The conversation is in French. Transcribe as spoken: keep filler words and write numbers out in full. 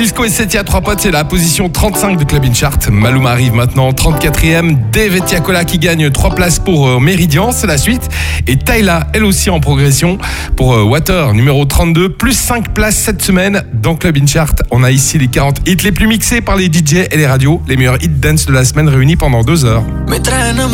Trisco et Setia, trois potes, c'est la position trente-cinq de Club In Chart. Maluma arrive maintenant trente-quatrième. Dave et Tiakola qui gagnent trois places pour euh, Méridian, c'est la suite. Et Tyla, elle aussi en progression pour euh, Water, numéro trente-deux, plus cinq places cette semaine dans Club In Chart. On a ici les quarante hits les plus mixés par les D J et les radios, les meilleurs hits dance de la semaine réunis pendant deux heures.